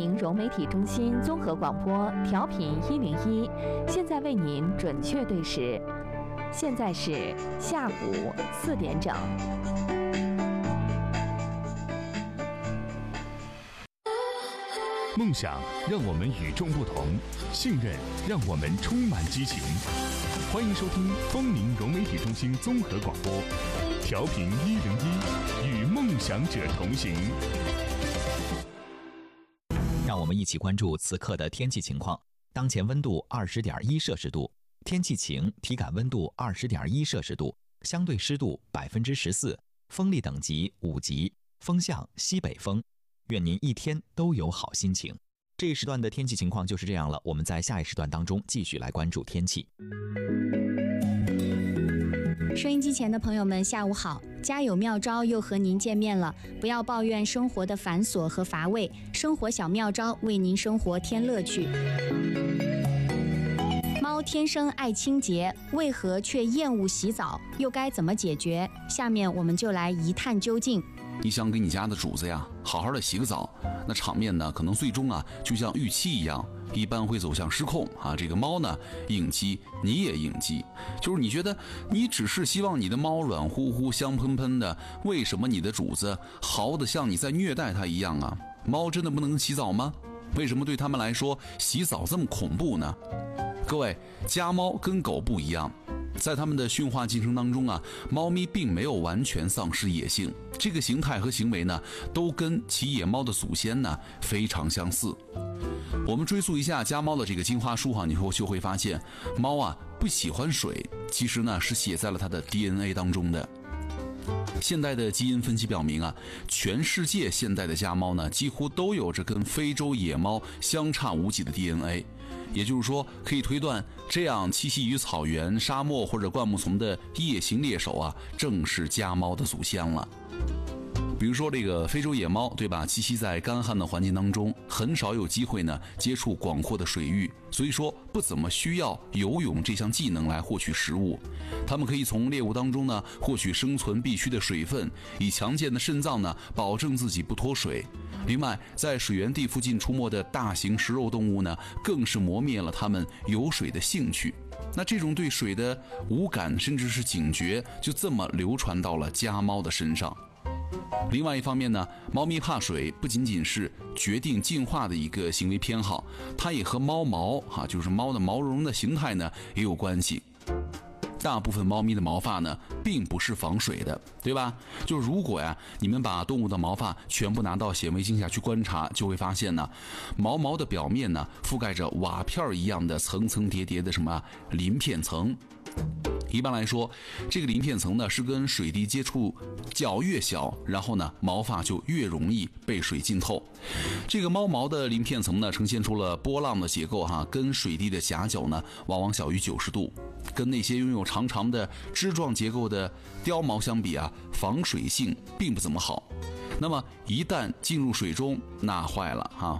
明融媒体中心综合广播调频101，现在为您准确对时，现在是下午4点整。 梦想让我们与众不同，信任让我们充满激情。欢迎收听光明融媒体中心综合广播，调频101，与梦想者同行。 让我们一起关注此刻的天气情况。当前温度20.1摄氏度，天气晴，体感温度20.1摄氏度，相对湿度14%，风力等级5级，风向西北风。愿您一天都有好心情。这一时段的天气情况就是这样了，我们在下一时段当中继续来关注天气。 收音机前的朋友们，下午好！家有妙招又和您见面了，不要抱怨生活的繁琐和乏味，生活小妙招为您生活添乐趣。猫天生爱清洁，为何却厌恶洗澡？又该怎么解决？下面我们就来一探究竟。 你想给你家的主子呀好好的洗个澡，那场面呢可能最终就像预期一样，一般会走向失控这个猫呢应激，你也应激。就是你觉得你只是希望你的猫软乎乎香喷喷的，为什么你的主子嚎得像你在虐待它一样啊？猫真的不能洗澡吗？为什么对他们来说洗澡这么恐怖呢？各位，家猫跟狗不一样，在它们的驯化进程当中猫咪并没有完全丧失野性，这个形态和行为呢都跟其野猫的祖先呢非常相似。我们追溯一下家猫的这个进化树你就会发现，猫不喜欢水，其实呢是写在了它的 DNA 当中的。现代的基因分析表明全世界现代的家猫呢几乎都有着跟非洲野猫相差无几的 DNA， 也就是说可以推断，这样栖息于草原、沙漠或者灌木丛的夜行猎手正是家猫的祖先了。比如说这个非洲野猫，对吧？栖息在干旱的环境当中，很少有机会呢接触广阔的水域，所以说不怎么需要游泳这项技能来获取食物。它们可以从猎物当中呢获取生存必需的水分，以强健的肾脏呢保证自己不脱水。另外，在水源地附近出没的大型食肉动物呢，更是磨灭了它们游水的兴趣。那这种对水的无感甚至是警觉，就这么流传到了家猫的身上。另外一方面呢，猫咪怕水不仅仅是决定进化的一个行为偏好，它也和猫毛就是猫的毛绒的形态呢也有关系。大部分猫咪的毛发呢并不是防水的，对吧？就是如果你们把动物的毛发全部拿到显微镜下去观察，就会发现呢，毛的表面呢覆盖着瓦片一样的层层叠叠的鳞片层。一般来说，这个鳞片层呢是跟水滴接触角越小，然后呢毛发就越容易被水浸透。这个猫毛的鳞片层呢呈现出了波浪的结构跟水滴的夹角呢往往小于90度，跟那些拥有长长的枝状结构的貂毛相比防水性并不怎么好。那么一旦进入水中，那坏了